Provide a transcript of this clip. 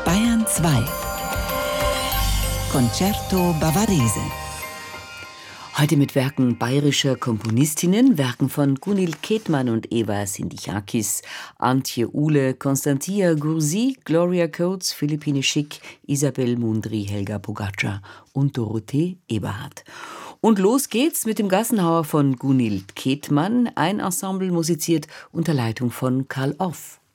Bayern 2 Concerto Bavarese. Heute mit Werken bayerischer Komponistinnen, Werken von Gunhild Ketmann und Eva Sindichakis, Antje Uhle, Constantia Gursi, Gloria Coates, Philippine Schick, Isabel Mundry, Helga Pogačar und Dorothee Eberhardt. Und los geht's mit dem Gassenhauer von Gunhild Ketmann. Ein Ensemble musiziert unter Leitung von Karl Orff.